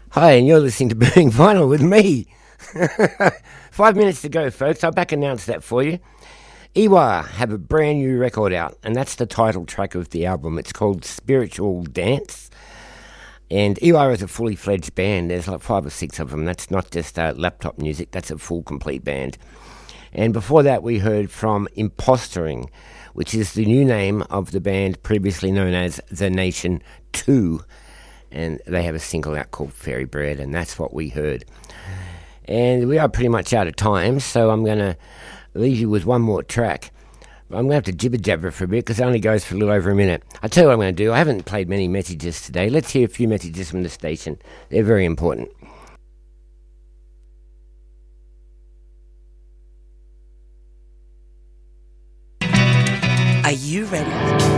Hi, and you're listening to Burning Vinyl with me. 5 minutes to go, folks. I'll back announce that for you. Iwa have a brand new record out, and that's the title track of the album. It's called Spiritual Dance. And Iwa is a fully fledged band. There's like 5 or 6 of them. That's not just laptop music. That's a full, complete band. And before that, we heard from Impostering, which is the new name of the band previously known as The Nation 2. And they have a single out called Fairy Bread, and that's what we heard. And we are pretty much out of time, so I'm going to leave you with one more track. I'm going to have to jibber-jabber for a bit because it only goes for a little over a minute. I'll tell you what I'm going to do. I haven't played many messages today. Let's hear a few messages from the station. They're very important. Are you ready?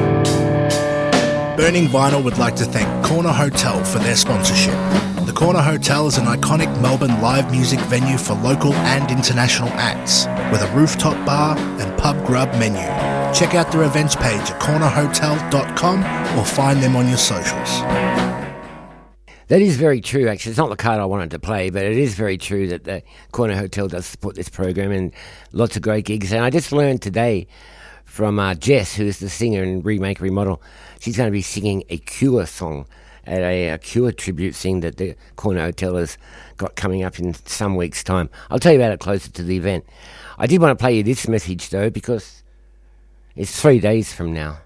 Burning Vinyl would like to thank Corner Hotel for their sponsorship. The Corner Hotel is an iconic Melbourne live music venue for local and international acts, with a rooftop bar and pub grub menu. Check out their events page at cornerhotel.com or find them on your socials. That is very true, actually. It's not the card I wanted to play, but it is very true that the Corner Hotel does support this program and lots of great gigs. And I just learned today from Jess, who's the singer in Remake Remodel, she's going to be singing a Cure song at a Cure tribute thing that the Corner Hotel has got coming up in some weeks' time. I'll tell you about it closer to the event. I did want to play you this message, though, because it's 3 days from now.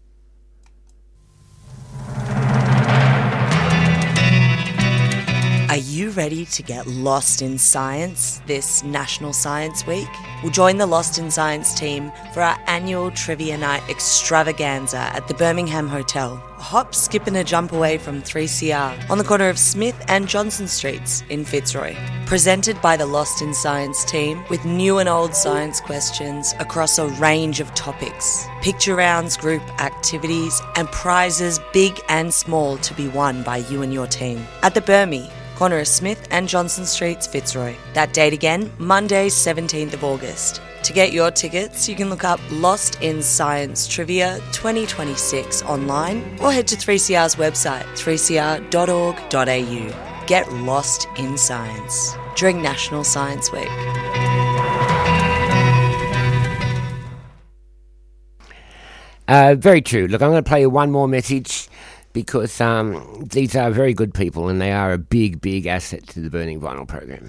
Are you ready to get lost in science this National Science Week? We'll join the Lost in Science team for our annual Trivia Night extravaganza at the Birmingham Hotel, a hop, skip and a jump away from 3CR on the corner of Smith and Johnson Streets in Fitzroy. Presented by the Lost in Science team with new and old science questions across a range of topics, picture rounds, group activities and prizes big and small to be won by you and your team. At the Birmi, corner of Smith and Johnson Streets, Fitzroy. That date again, Monday, 17th of August. To get your tickets, you can look up Lost in Science Trivia 2026 online or head to 3CR's website, 3cr.org.au. Get lost in science during National Science Week. Very true. Look, I'm going to play you one more message, because these are very good people and they are a big, big asset to the Burning Vinyl program.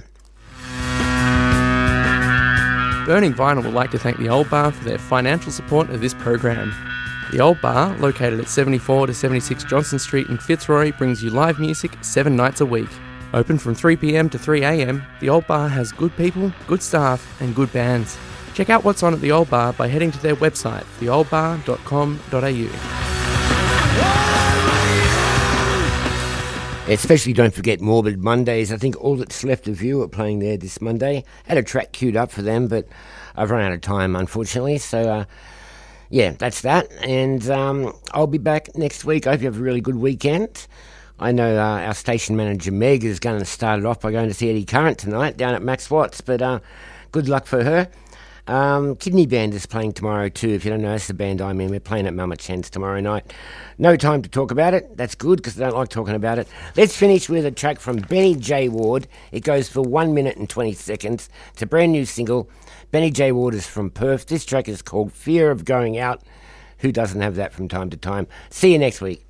Burning Vinyl would like to thank the Old Bar for their financial support of this program. The Old Bar, located at 74 to 76 Johnson Street in Fitzroy, brings you live music 7 nights a week. Open from 3 p.m. to 3 a.m, the Old Bar has good people, good staff and good bands. Check out what's on at the Old Bar by heading to their website, theoldbar.com.au. Especially don't forget Morbid Mondays. I think All That's Left of You are playing there this Monday. Had a track queued up for them, but I've run out of time, unfortunately. So, yeah, that's that. And I'll be back next week. I hope you have a really good weekend. I know our station manager, Meg, is going to start it off by going to see Eddie Current tonight down at Max Watts, but good luck for her. Kidney Band is playing tomorrow too. If you don't know, it's the band I'm in. We're playing at Mama Chan's tomorrow night. No time to talk about it. That's good because I don't like talking about it. Let's finish with a track from Benny J. Ward. It goes for 1 minute and 20 seconds. It's a brand new single. Benny J. Ward is from Perth. This track is called Fear of Going Out. Who doesn't have that from time to time? See you next week.